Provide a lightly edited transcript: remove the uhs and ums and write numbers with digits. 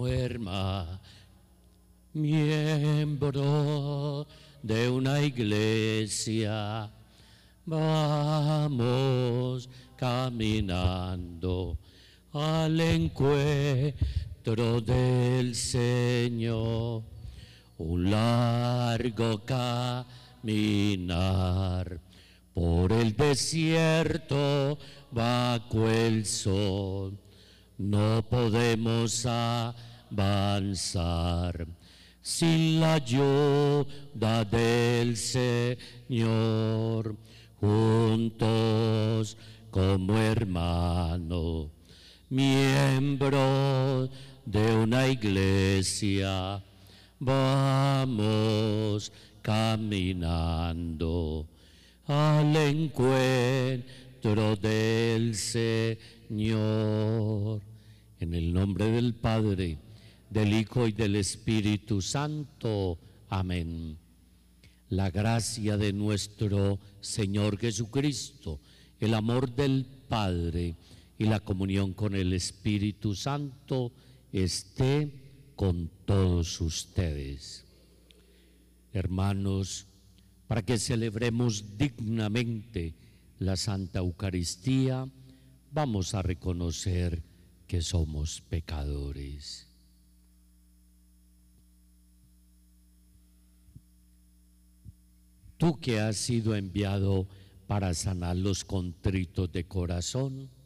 miembro de una iglesia, vamos caminando al encuentro del Señor. Un largo caminar por el desierto bajo el sol. No podemos avanzar sin la ayuda del Señor. Juntos como hermanos, miembros de una iglesia, vamos caminando al encuentro del Señor. En el nombre del Padre, del Hijo y del Espíritu Santo. Amén. La gracia de nuestro Señor Jesucristo, el amor del Padre y la comunión con el Espíritu Santo esté con todos ustedes. Hermanos, para que celebremos dignamente la Santa Eucaristía, vamos a reconocer que somos pecadores. Tú que has sido enviado para sanar los contritos de corazón,